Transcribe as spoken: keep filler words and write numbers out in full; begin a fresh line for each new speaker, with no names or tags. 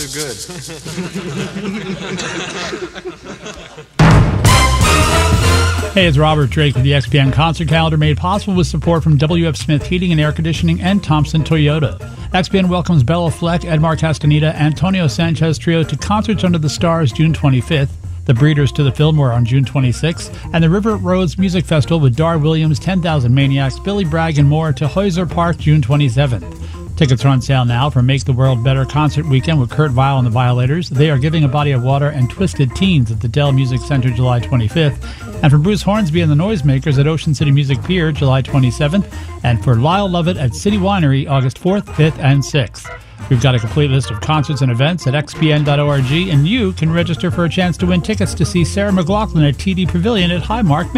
good.
Hey, it's Robert Drake with the X P N Concert Calendar, made possible with support from W F Smith Heating and Air Conditioning and Thompson Toyota. X P N welcomes Bella Fleck, Edmar Castaneda, Antonio Sanchez Trio to Concerts Under the Stars June twenty-fifth, the Breeders to the Fillmore on June twenty-sixth, and the River Roads Music Festival with Dar Williams, ten thousand Maniacs, Billy Bragg, and more to Hoyser Park June twenty-seventh. Tickets are on sale now for Make the World Better Concert Weekend with Kurt Vile and the Violators. They Are Giving a Body of Water and Twisted Teens at the Dell Music Center July twenty-fifth. And for Bruce Hornsby and the Noisemakers at Ocean City Music Pier July twenty-seventh. And for Lyle Lovett at City Winery August fourth, fifth, and sixth. We've got a complete list of concerts and events at x p n dot org, and you can register for a chance to win tickets to see Sarah McLachlan at T D Pavilion at Highmark.